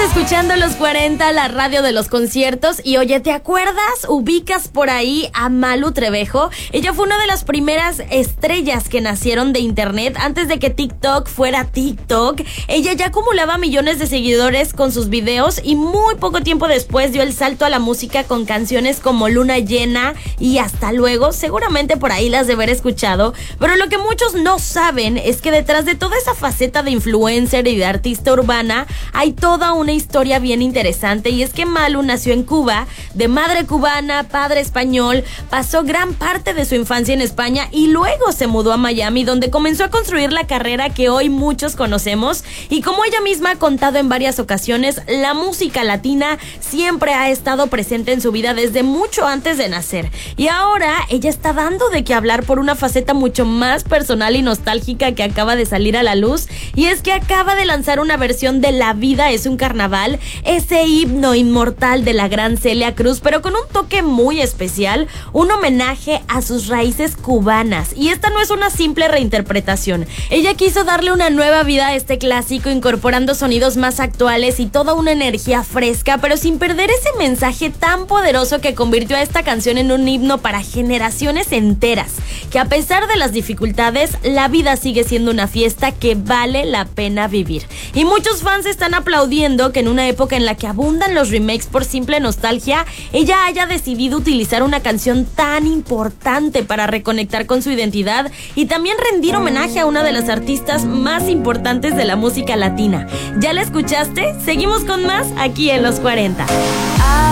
escuchando Los 40, la radio de los conciertos. Y oye, ¿te acuerdas? ¿Ubicas por ahí a Malú Trevejo? Ella fue una de las primeras estrellas que nacieron de internet. Antes de que TikTok fuera TikTok, ella ya acumulaba millones de seguidores con sus videos y muy poco tiempo después dio el salto a la música con canciones como Luna Llena y Hasta Luego. Seguramente por ahí las de haber escuchado, pero lo que muchos no saben es que detrás de toda esa faceta de influencer y de artista urbana hay toda una historia bien interesante, y es que Malú nació en Cuba, de madre cubana, padre español, pasó gran parte de su infancia en España y luego se mudó a Miami, donde comenzó a construir la carrera que hoy muchos conocemos. Y como ella misma ha contado en varias ocasiones, la música latina siempre ha estado presente en su vida desde mucho antes de nacer, y ahora ella está dando de qué hablar por una faceta mucho más personal y nostálgica que acaba de salir a la luz, y es que acaba de lanzar una versión de La vida es un carnaval, ese himno inmortal de la gran Celia Cruz, pero con un toque muy especial, un homenaje a sus raíces cubanas. Y esta no es una simple reinterpretación, ella quiso darle una nueva vida a este clásico, incorporando sonidos más actuales y toda una energía fresca, pero sin perder ese mensaje tan poderoso que convirtió a esta canción en un himno para generaciones enteras, que a pesar de las dificultades, la vida sigue siendo una fiesta que vale la pena vivir. Y muchos fans están aplaudiendo que en una época en la que abundan los remakes por simple nostalgia, ella haya decidido utilizar una canción tan importante para reconectar con su identidad y también rendir homenaje a una de las artistas más importantes de la música latina. ¿Ya la escuchaste? Seguimos con más aquí en Los 40.